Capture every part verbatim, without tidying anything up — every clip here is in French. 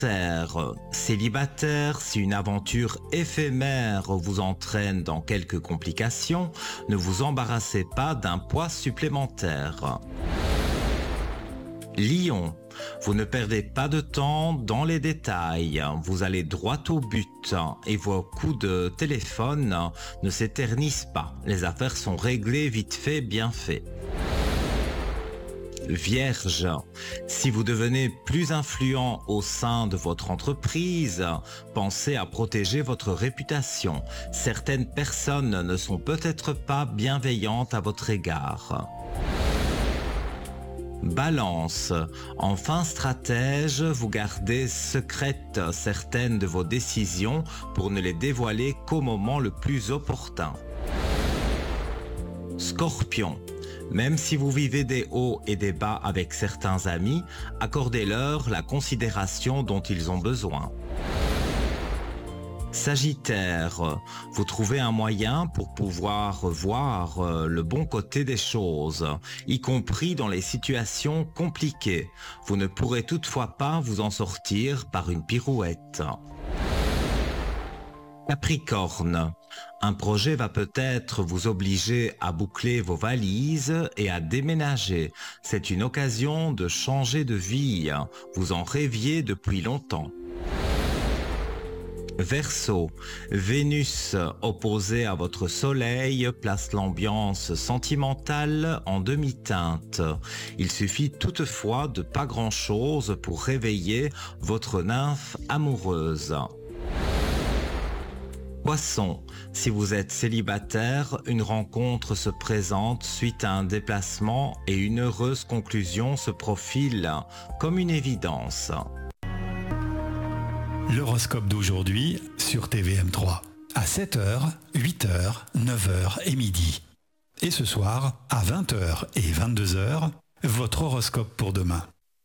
Célibataire, si une aventure éphémère vous entraîne dans quelques complications, ne vous embarrassez pas d'un poids supplémentaire. Lion, vous ne perdez pas de temps dans les détails, vous allez droit au but et vos coups de téléphone ne s'éternisent pas. Les affaires sont réglées vite fait, bien fait. Vierge, si vous devenez plus influent au sein de votre entreprise, pensez à protéger votre réputation. Certaines personnes ne sont peut-être pas bienveillantes à votre égard. Balance, en fin stratège, vous gardez secrètes certaines de vos décisions pour ne les dévoiler qu'au moment le plus opportun. Scorpion, même si vous vivez des hauts et des bas avec certains amis, accordez-leur la considération dont ils ont besoin. Sagittaire, vous trouvez un moyen pour pouvoir voir le bon côté des choses, y compris dans les situations compliquées. Vous ne pourrez toutefois pas vous en sortir par une pirouette. Capricorne, un projet va peut-être vous obliger à boucler vos valises et à déménager. C'est une occasion de changer de vie. Vous en rêviez depuis longtemps. Verseau, Vénus opposée à votre soleil place l'ambiance sentimentale en demi-teinte. Il suffit toutefois de pas grand-chose pour réveiller votre nymphe amoureuse. Poisson, si vous êtes célibataire, une rencontre se présente suite à un déplacement et une heureuse conclusion se profile comme une évidence. L'horoscope d'aujourd'hui sur T V M trois. À sept heures, huit heures, neuf heures et midi. Et ce soir, à vingt heures et vingt-deux heures, votre horoscope pour demain.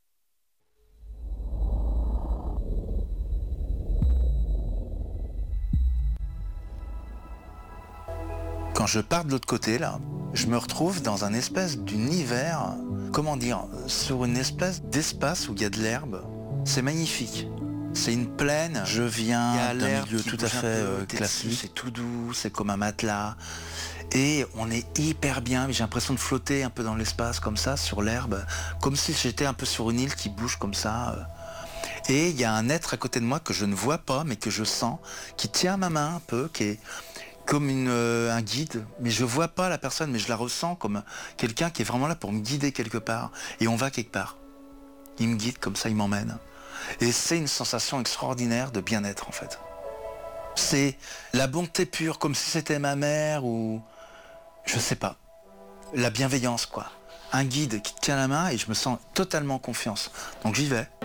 Quand je pars de l'autre côté, là, je me retrouve dans un espèce d'univers, comment dire, sur une espèce d'espace où il y a de l'herbe. C'est magnifique. C'est une plaine, je viens d'un milieu tout à fait euh, classique, c'est tout doux, c'est comme un matelas. Et on est hyper bien, j'ai l'impression de flotter un peu dans l'espace comme ça, sur l'herbe, comme si j'étais un peu sur une île qui bouge comme ça. Et il y a un être à côté de moi que je ne vois pas, mais que je sens, qui tient ma main un peu, qui est comme une, euh, un guide, mais je vois pas la personne, mais je la ressens comme quelqu'un qui est vraiment là pour me guider quelque part. Et on va quelque part. Il me guide comme ça, il m'emmène. Et c'est une sensation extraordinaire de bien-être en fait. C'est la bonté pure, comme si c'était ma mère ou... je sais pas. La bienveillance quoi. Un guide qui te tient la main et je me sens totalement confiance. Donc j'y vais.